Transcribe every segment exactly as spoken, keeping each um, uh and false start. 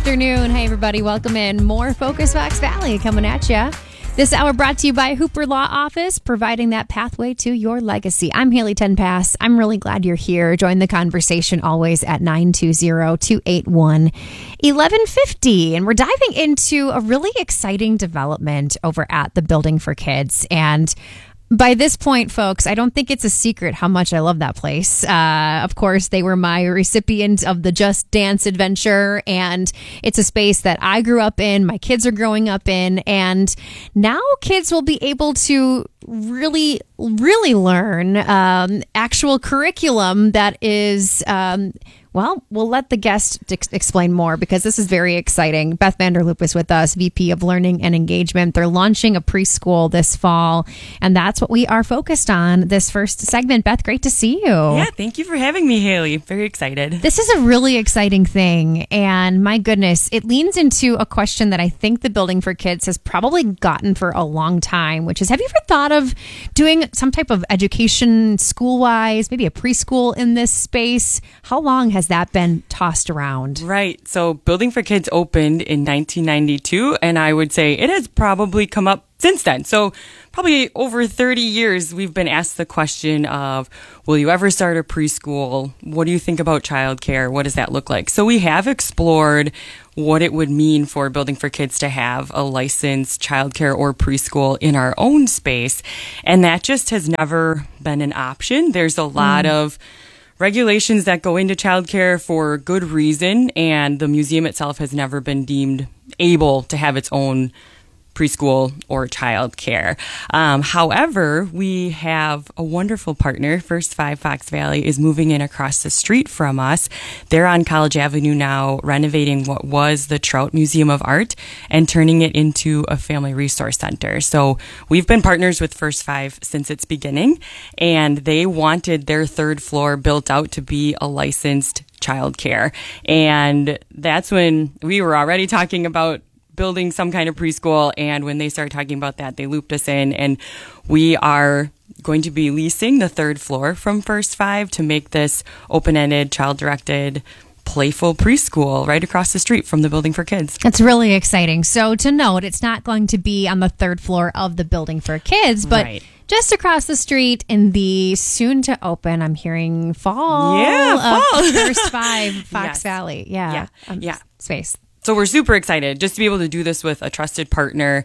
afternoon. Hey, everybody. Welcome in. More Focus Fox Valley coming at you. This hour brought to you by Hooper Law Office, providing that pathway to your legacy. I'm Haley Tenpass. I'm really glad you're here. Join the conversation always at nine two zero, two eight one, one one five zero. And we're diving into a really exciting development over at the Building for Kids. And by this point, folks, I don't think it's a secret how much I love that place. Uh, of course, they were my recipient of the Just Dance adventure, and it's a space that I grew up in, my kids are growing up in, and now kids will be able to really, really learn um, actual curriculum that is... Um, Well, we'll let the guest ex- explain more because this is very exciting. Beth Vanderloop is with us, V P of Learning and Engagement. They're launching a preschool this fall, and that's what we are focused on this first segment. Beth, great to see you. Yeah, thank you for having me, Haley. Very excited. This is a really exciting thing, and my goodness, it leans into a question that I think the Building for Kids has probably gotten for a long time, which is, have you ever thought of doing some type of education school-wise, maybe a preschool in this space? How long has Has that been tossed around? Right. So Building for Kids opened in nineteen ninety-two, and I would say it has probably come up since then. So probably over thirty years, we've been asked the question of, will you ever start a preschool? What do you think about childcare? What does that look like? So we have explored what it would mean for Building for Kids to have a licensed childcare or preschool in our own space. And that just has never been an option. There's a lot mm. of regulations that go into childcare for good reason, and the museum itself has never been deemed able to have its own preschool or childcare. Um, however, we have a wonderful partner. First Five Fox Valley is moving in across the street from us. They're on College Avenue now, renovating what was the Trout Museum of Art and turning it into a family resource center. So we've been partners with First Five since its beginning, and they wanted their third floor built out to be a licensed childcare. And that's when we were already talking about building some kind of preschool, and when they started talking about that, they looped us in, and we are going to be leasing the third floor from First Five to make this open-ended, child-directed, playful preschool right across the street from the Building for Kids. That's really exciting. So to note, it's not going to be on the third floor of the Building for Kids, but right. just across the street in the soon-to-open, I'm hearing fall, yeah, fall. Of First Five Fox yes. Valley. Yeah, yeah, um, yeah. space. So we're super excited just to be able to do this with a trusted partner,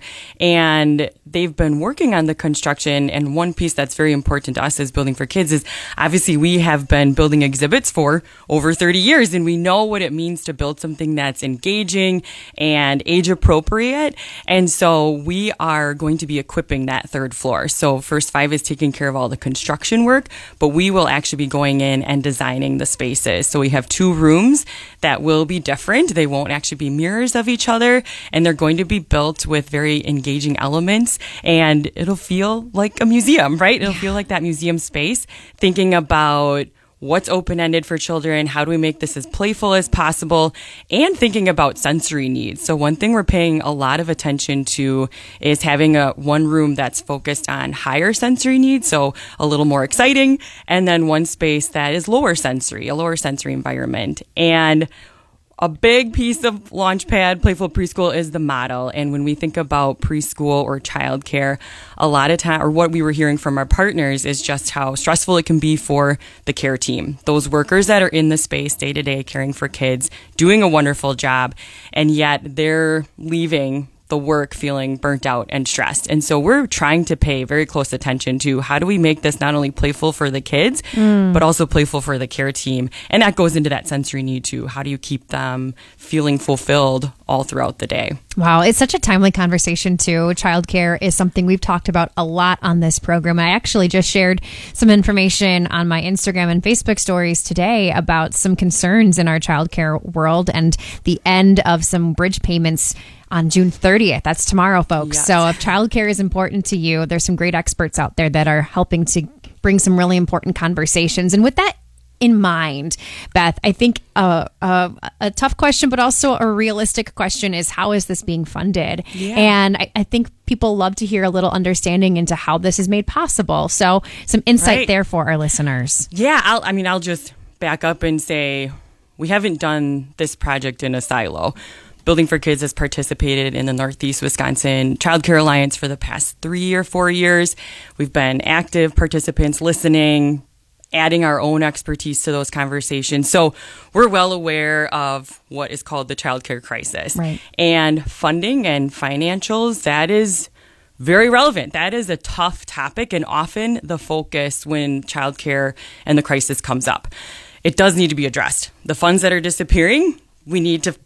and they've been working on the construction. And one piece that's very important to us as Building for Kids is obviously we have been building exhibits for over thirty years, and we know what it means to build something that's engaging and age appropriate. And so we are going to be equipping that third floor. So First Five is taking care of all the construction work, but we will actually be going in and designing the spaces. So we have two rooms that will be different. They won't actually be mirrors of each other, and they're going to be built with very engaging elements, and it'll feel like a museum, right? It'll feel like that museum space, thinking about what's open-ended for children, how do we make this as playful as possible, and thinking about sensory needs. So one thing we're paying a lot of attention to is having a one room that's focused on higher sensory needs, so a little more exciting, and then one space that is lower sensory, a lower sensory environment. And a big piece of Launchpad Playful Preschool is the model. And when we think about preschool or childcare, a lot of time, or what we were hearing from our partners, is just how stressful it can be for the care team. Those workers that are in the space day to day caring for kids, doing a wonderful job, and yet they're leaving the work feeling burnt out and stressed. And so we're trying to pay very close attention to how do we make this not only playful for the kids, mm. but also playful for the care team. And that goes into that sensory need too. How do you keep them feeling fulfilled all throughout the day? Wow, it's such a timely conversation too. Childcare is something we've talked about a lot on this program. I actually just shared some information on my Instagram and Facebook stories today about some concerns in our childcare world and the end of some bridge payments on June thirtieth. That's tomorrow, folks. Yes. So if childcare is important to you, there's some great experts out there that are helping to bring some really important conversations. And with that in mind, Beth, I think uh, uh, a tough question, but also a realistic question is, how is this being funded? Yeah. And I, I think people love to hear a little understanding into how this is made possible. So some insight right. there for our listeners. Yeah, I'll, I mean, I'll just back up and say we haven't done this project in a silo. Building for Kids has participated in the Northeast Wisconsin Child Care Alliance for the past three or four years. We've been active participants, listening, adding our own expertise to those conversations. So we're well aware of what is called the child care crisis. Right. And funding and financials, that is very relevant. That is a tough topic and often the focus when childcare and the crisis comes up. It does need to be addressed. The funds that are disappearing, we need to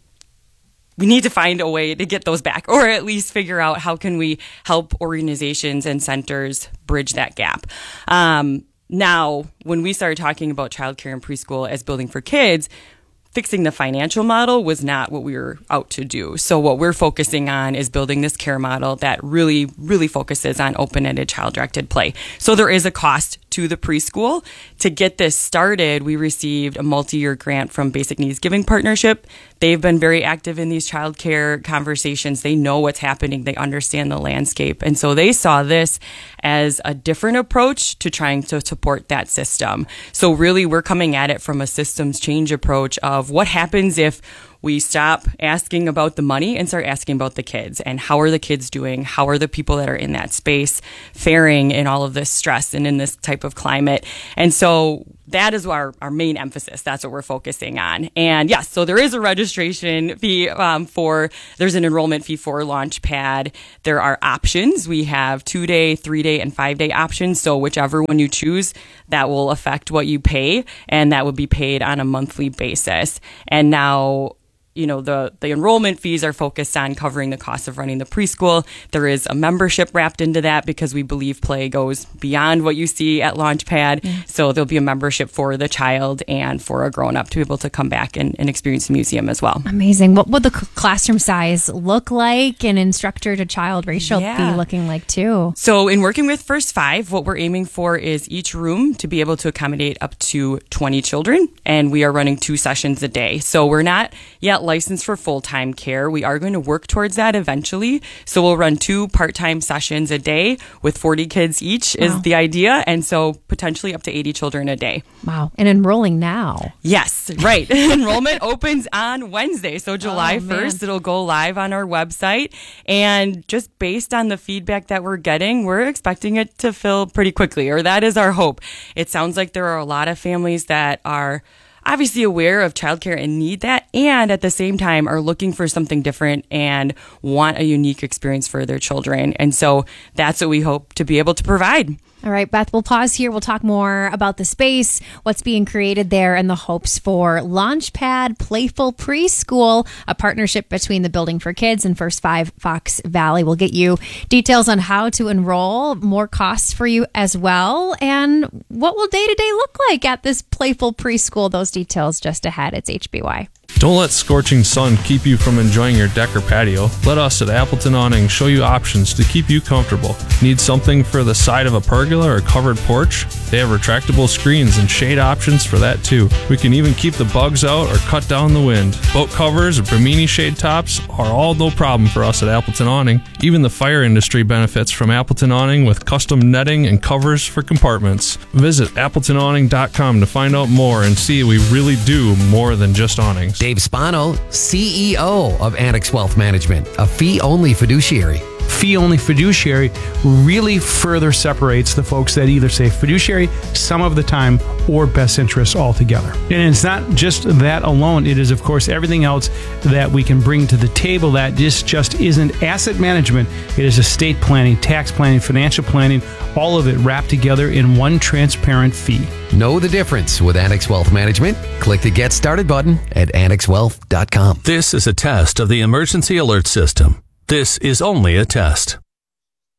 we need to find a way to get those back, or at least figure out how can we help organizations and centers bridge that gap. Um, now, when we started talking about childcare and preschool as Building for Kids, fixing the financial model was not what we were out to do. So what we're focusing on is building this care model that really, really focuses on open-ended child-directed play. So there is a cost to the preschool. To get this started, we received a multi-year grant from Basic Needs Giving Partnership. They've been very active in these childcare conversations. They know what's happening. They understand the landscape. And so they saw this as a different approach to trying to support that system. So really, we're coming at it from a systems change approach of what happens if we stop asking about the money and start asking about the kids and how are the kids doing? How are the people that are in that space faring in all of this stress and in this type of climate? And so that is our, our main emphasis. That's what we're focusing on. And yes, so there is a registration fee um, for, there's an enrollment fee for Launchpad. There are options. We have two day, three day, and five day options. So whichever one you choose, that will affect what you pay, and that will be paid on a monthly basis. And now, you know, the, the enrollment fees are focused on covering the cost of running the preschool. There is a membership wrapped into that because we believe play goes beyond what you see at Launchpad. Mm. So there'll be a membership for the child and for a grown-up to be able to come back and, and experience the museum as well. Amazing. What would the classroom size look like and instructor to child ratio yeah. be looking like too? So in working with First Five, what we're aiming for is each room to be able to accommodate up to twenty children, and we are running two sessions a day. So we're not yet licensed for full-time care. We are going to work towards that eventually. So we'll run two part-time sessions a day with forty kids each wow. is the idea. And so potentially up to eighty children a day. Wow. And enrolling now. Yes, right. Enrollment opens on Wednesday. So July oh, first, it'll go live on our website. And just based on the feedback that we're getting, we're expecting it to fill pretty quickly, or that is our hope. It sounds like there are a lot of families that are obviously aware of childcare and need that, and at the same time are looking for something different and want a unique experience for their children. And so that's what we hope to be able to provide. All right, Beth, we'll pause here. We'll talk more about the space, what's being created there, and the hopes for Launchpad Playful Preschool, a partnership between the Building for Kids and First Five Fox Valley. We'll get you details on how to enroll, more costs for you as well, and what will day-to-day look like at this Playful Preschool. Those details just ahead. It's H B Y. Don't let scorching sun keep you from enjoying your deck or patio. Let us at Appleton Awning show you options to keep you comfortable. Need something for the side of a pergola or covered porch? They have retractable screens and shade options for that too. We can even keep the bugs out or cut down the wind. Boat covers or Bimini shade tops are all no problem for us at Appleton Awning. Even the fire industry benefits from Appleton Awning with custom netting and covers for compartments. Visit appleton awning dot com to find out more and see we really do more than just awnings. Dave Spano, C E O of Annex Wealth Management, a fee-only fiduciary. Fee-only fiduciary really further separates the folks that either say fiduciary some of the time or best interests altogether. And it's not just that alone. It is, of course, everything else that we can bring to the table that just, just isn't asset management. It is estate planning, tax planning, financial planning, all of it wrapped together in one transparent fee. Know the difference with Annex Wealth Management? Click the Get Started button at annex wealth dot com. This is a test of the emergency alert system. This is only a test.